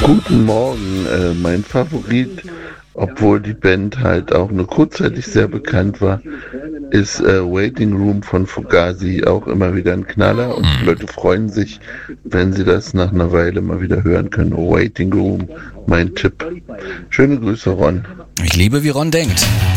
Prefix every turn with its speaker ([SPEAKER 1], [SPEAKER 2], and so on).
[SPEAKER 1] Guten Morgen, mein Favorit, obwohl die Band halt auch nur kurzzeitig sehr bekannt war, ist Waiting Room von Fugazi, auch immer wieder ein Knaller und die Leute freuen sich, wenn sie das nach einer Weile mal wieder hören können. Waiting Room, mein Tipp. Schöne Grüße, Ron.
[SPEAKER 2] Ich liebe, wie Ron denkt.